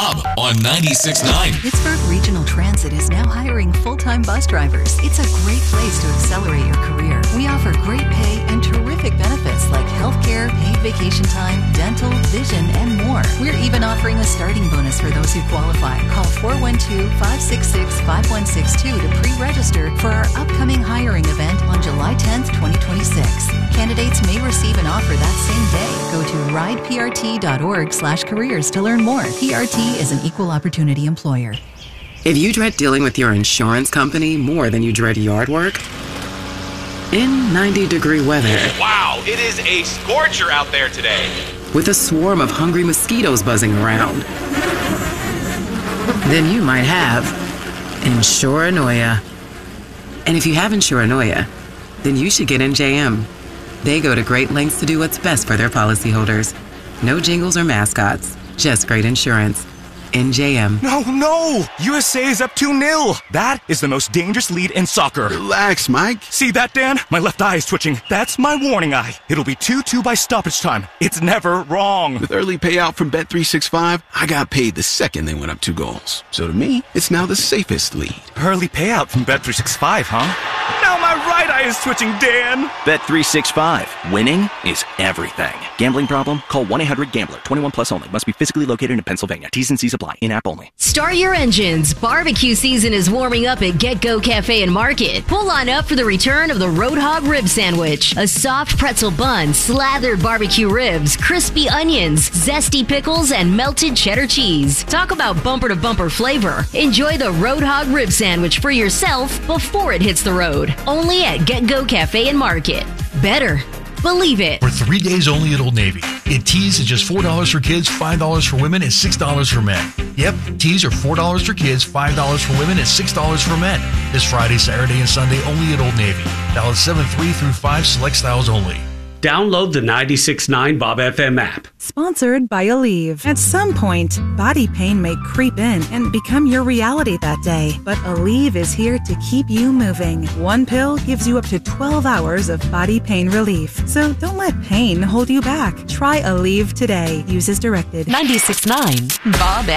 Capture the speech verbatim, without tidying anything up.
Bob on ninety-six point nine. Pittsburgh Regional Transit is now hiring full-time bus drivers. It's a great place to accelerate your career. We offer great pay and terrific benefits like healthcare, paid vacation time, dental, vision, and more. We're even offering a starting bonus for those who qualify. Call four one two, five six six, five one six two to pre-register for our upcoming hiring event on July tenth, twenty twenty-six. Candidates may receive an offer that same day. Go to rideprt.org slash careers to learn more. P R T is an equal opportunity employer. If you dread dealing with your insurance company more than you dread yard work, in ninety degree weather. Wow, it is a scorcher out there today. With a swarm of hungry mosquitoes buzzing around, then you might have Insuranoia. And if you have Insuranoia, then you should get N J M. They go to great lengths to do what's best for their policyholders. No jingles or mascots, just great insurance. N J M. No, no! U S A is up two nil. That is the most dangerous lead in soccer. Relax, Mike. See that, Dan? My left eye is twitching. That's my warning eye. It'll be two two by stoppage time. It's never wrong. With early payout from Bet three sixty-five, I got paid the second they went up two goals. So to me, it's now the safest lead. Early payout from Bet three sixty-five, huh? Now my right eye is twitching, Dan. Bet three sixty-five. Winning is everything. Gambling problem? Call one eight hundred gambler. twenty-one plus only. Must be physically located in Pennsylvania. T's and C's apply. In-app only. Start your engines. Barbecue season is warming up at Get Go Cafe and Market. Pull on up for the return of the Roadhog Rib Sandwich. A soft pretzel bun, slathered barbecue ribs, crispy onions, zesty pickles, and melted cheddar cheese. Talk about bumper-to-bumper flavor. Enjoy the Roadhog Rib Sandwich for yourself before it hits the road. Only at Get Go Cafe and Market. Better. Believe it. For three days only at Old Navy. Get tees at just four dollars for kids, five dollars for women, and six dollars for men. Yep, tees are four dollars for kids, five dollars for women, and six dollars for men. This Friday, Saturday, and Sunday only at Old Navy. Balance seven three through five, select styles only. Download the ninety-six point nine Bob F M app. Sponsored by Aleve. At some point, body pain may creep in and become your reality that day. But Aleve is here to keep you moving. One pill gives you up to twelve hours of body pain relief. So don't let pain hold you back. Try Aleve today. Use as directed. ninety-six point nine Bob